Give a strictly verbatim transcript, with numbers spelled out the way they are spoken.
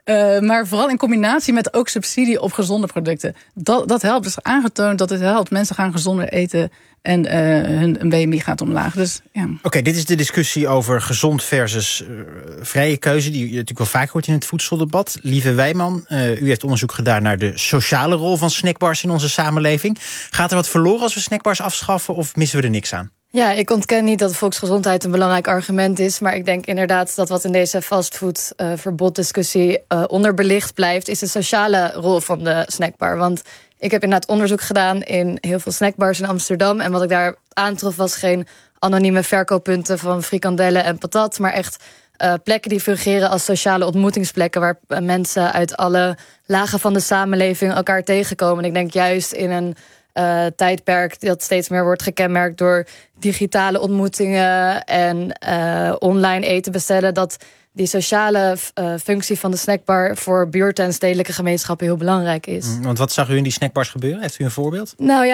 Uh, maar vooral in combinatie met ook subsidie op gezonde producten. Dat, dat helpt. Dus aangetoond dat het helpt. Mensen gaan gezonder eten en uh, hun, hun B M I gaat omlaag. Dus, ja. Oké, okay, dit is de discussie over gezond versus uh, vrije keuze, die je natuurlijk wel vaak hoort in het voedseldebat. Lieve Wijman, uh, u heeft onderzoek gedaan naar de sociale rol van snackbars in onze samenleving. Gaat er wat verloren als we snackbars afschaffen of missen we er niks aan? Ja, ik ontken niet dat volksgezondheid een belangrijk argument is. Maar ik denk inderdaad dat wat in deze fastfood-verboddiscussie uh, uh, onderbelicht blijft, is de sociale rol van de snackbar. Want ik heb inderdaad onderzoek gedaan in heel veel snackbars in Amsterdam. En wat ik daar aantrof was geen anonieme verkooppunten van frikandellen en patat, maar echt uh, plekken die fungeren als sociale ontmoetingsplekken, waar uh, mensen uit alle lagen van de samenleving elkaar tegenkomen. En ik denk juist in een Uh, tijdperk dat steeds meer wordt gekenmerkt door digitale ontmoetingen en uh, online eten bestellen, dat die sociale uh, functie van de snackbar voor buurten en stedelijke gemeenschappen heel belangrijk is. Want wat zag u in die snackbars gebeuren? Heeft u een voorbeeld? Nou ja,